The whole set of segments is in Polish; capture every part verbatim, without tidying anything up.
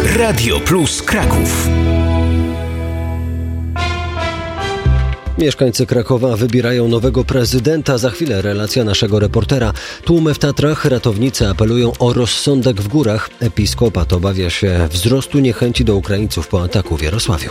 Radio Plus Kraków. Mieszkańcy Krakowa wybierają nowego prezydenta. Za chwilę relacja naszego reportera. Tłumy w Tatrach, ratownicy apelują o rozsądek w górach. Episkopat obawia się wzrostu niechęci do Ukraińców po ataku w Jarosławiu.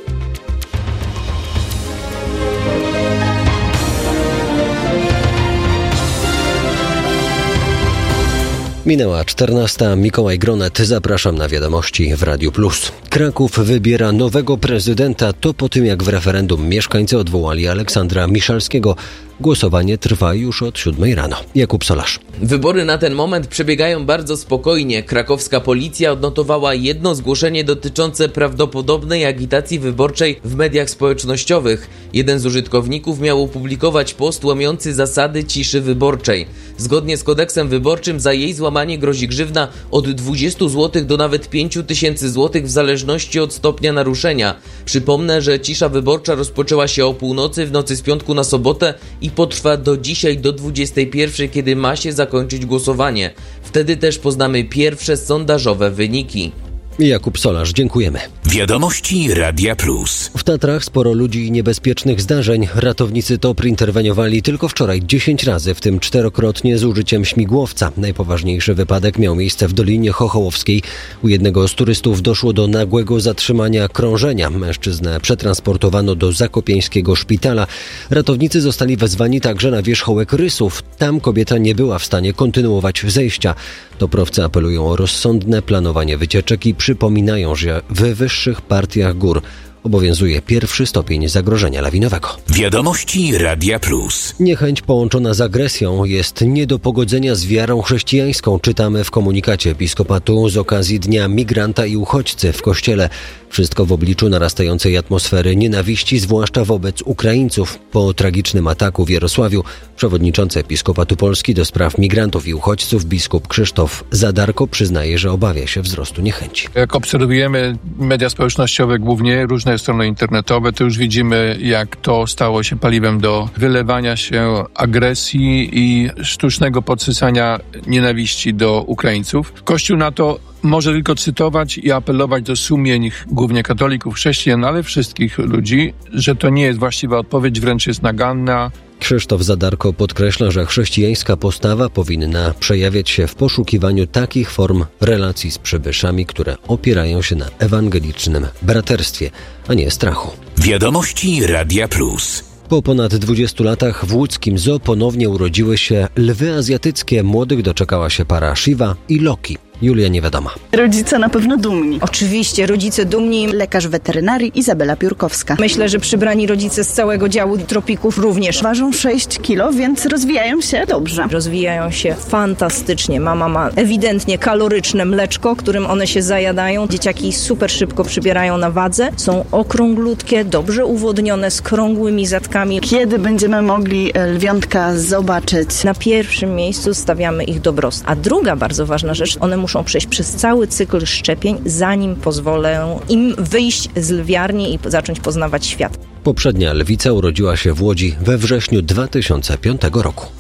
Minęła czternasta. Mikołaj Gronet. Zapraszam na wiadomości w Radiu Plus. Kraków wybiera nowego prezydenta. To po tym, jak w referendum mieszkańcy odwołali Aleksandra Miszalskiego. Głosowanie trwa już od siódmej rano. Jakub Solarz. Wybory na ten moment przebiegają bardzo spokojnie. Krakowska policja odnotowała jedno zgłoszenie dotyczące prawdopodobnej agitacji wyborczej w mediach społecznościowych. Jeden z użytkowników miał opublikować post łamiący zasady ciszy wyborczej. Zgodnie z kodeksem wyborczym za jej złamanie grozi grzywna od dwudziestu złotych do nawet pięciu tysięcy złotych w zależności od stopnia naruszenia. Przypomnę, że cisza wyborcza rozpoczęła się o północy w nocy z piątku na sobotę i potrwa do dzisiaj do dwudziestej pierwszej, kiedy ma się zakończyć głosowanie. Wtedy też poznamy pierwsze sondażowe wyniki. Jakub Solarz, dziękujemy. Wiadomości Radia Plus. W Tatrach sporo ludzi i niebezpiecznych zdarzeń. Ratownicy T O P R interweniowali tylko wczoraj dziesięć razy, w tym czterokrotnie z użyciem śmigłowca. Najpoważniejszy wypadek miał miejsce w Dolinie Chochołowskiej. U jednego z turystów doszło do nagłego zatrzymania krążenia. Mężczyznę przetransportowano do zakopieńskiego szpitala. Ratownicy zostali wezwani także na wierzchołek Rysów. Tam kobieta nie była w stanie kontynuować zejścia. Toprowcy apelują o rozsądne planowanie wycieczek i przypominają, że w wyższych partiach gór obowiązuje pierwszy stopień zagrożenia lawinowego. Wiadomości Radia Plus. Niechęć połączona z agresją jest nie do pogodzenia z wiarą chrześcijańską. Czytamy w komunikacie episkopatu z okazji Dnia Migranta i Uchodźcy w Kościele. Wszystko w obliczu narastającej atmosfery nienawiści, zwłaszcza wobec Ukraińców. Po tragicznym ataku w Jarosławiu przewodniczący Episkopatu Polski do spraw migrantów i uchodźców biskup Krzysztof Zadarko przyznaje, że obawia się wzrostu niechęci. Jak obserwujemy media społecznościowe, głównie różne strony internetowe, to już widzimy, jak to stało się paliwem do wylewania się agresji i sztucznego podsysania nienawiści do Ukraińców. Kościół na to może tylko cytować i apelować do sumień głównie katolików, chrześcijan, ale wszystkich ludzi, że to nie jest właściwa odpowiedź, wręcz jest naganna. Krzysztof Zadarko podkreśla, że chrześcijańska postawa powinna przejawiać się w poszukiwaniu takich form relacji z przybyszami, które opierają się na ewangelicznym braterstwie, a nie strachu. Wiadomości Radia Plus. Po ponad dwudziestu latach w łódzkim zoo ponownie urodziły się lwy azjatyckie. Młodych doczekała się para Shiva i Loki. Julia Niewiadoma. Rodzice na pewno dumni. Oczywiście, rodzice dumni. Lekarz weterynarii Izabela Piórkowska. Myślę, że przybrani rodzice z całego działu tropików również. Ważą sześć kilo, więc rozwijają się dobrze. Rozwijają się fantastycznie. Mama ma ewidentnie kaloryczne mleczko, którym one się zajadają. Dzieciaki super szybko przybierają na wadze. Są okrąglutkie, dobrze uwodnione, z krągłymi zatkami. Kiedy będziemy mogli lwiątka zobaczyć? Na pierwszym miejscu stawiamy ich dobrostan. A druga bardzo ważna rzecz, one muszą przejść przez cały cykl szczepień, zanim pozwolę im wyjść z lwiarni i zacząć poznawać świat. Poprzednia lwica urodziła się w Łodzi we wrześniu dwa tysiące piątego roku.